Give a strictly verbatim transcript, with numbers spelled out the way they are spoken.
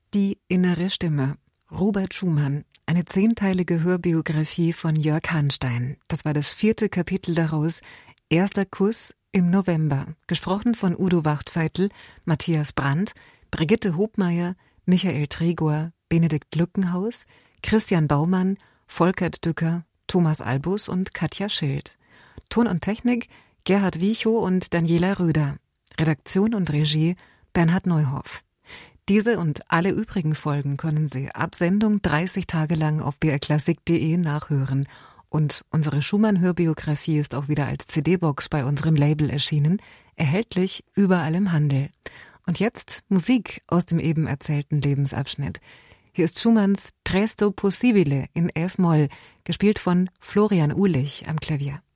Die innere Stimme. Robert Schumann. Eine zehnteilige Hörbiografie von Jörg Hanstein. Das war das vierte Kapitel daraus. Erster Kuss im November. Gesprochen von Udo Wachtfeitel, Matthias Brandt, Brigitte Hobmeier, Michael Tregor, Benedikt Lückenhaus, Christian Baumann, Volkert Dücker, Thomas Albus und Katja Schild. Ton und Technik Gerhard Wiechow und Daniela Röder. Redaktion und Regie Bernhard Neuhoff. Diese und alle übrigen Folgen können Sie ab Sendung dreißig Tage lang auf b r klassik punkt d e nachhören. Und unsere Schumann-Hörbiografie ist auch wieder als C D-Box bei unserem Label erschienen, erhältlich überall im Handel. Und jetzt Musik aus dem eben erzählten Lebensabschnitt. Hier ist Schumanns Presto Possibile in F-Moll, gespielt von Florian Uhlich am Klavier.